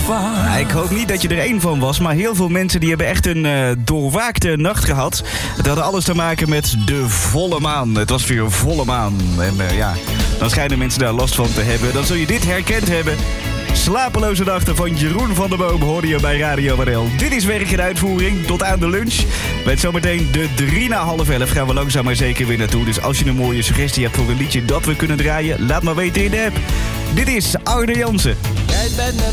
Ja, ik hoop niet dat je er één van was, maar heel veel mensen die hebben echt een doorwaakte nacht gehad. Het had alles te maken met de volle maan. Het was weer volle maan. En dan schijnen mensen daar last van te hebben. Dan zul je dit herkend hebben. Slapeloze nachten van Jeroen van der Boom hoorde je bij Radio NL. Dit is Werk in Uitvoering. Tot aan de lunch. Met zometeen de 11:03 gaan we langzaam maar zeker weer naartoe. Dus als je een mooie suggestie hebt voor een liedje dat we kunnen draaien, laat maar weten in de app. Dit is Arne Jansen.